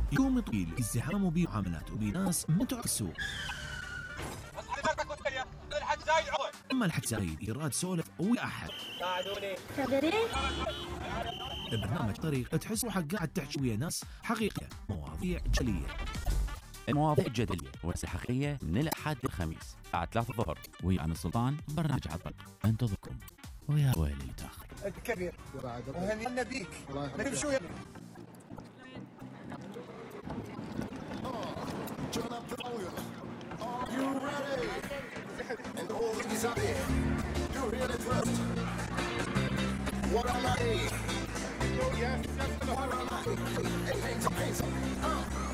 يوم طويل ازدحام وبمعاملات وبناس متعب السوق. اما الحج زايد ايراد سولف ويا احد. ساعدوني. برنامج طريق تحس روحك قاعد تحكي ويا ناس حقيقية، مواضيع جلية. المواضيع الجدلية والأسئلة الحقيقية من الأحد للخميس الساعة 3 الظهر، ويا عن السلطان برنامج عطل انتظركم. ويا ويلي تاخر الكبير وهنينا بيك نبي شو What am I? Yes, yes,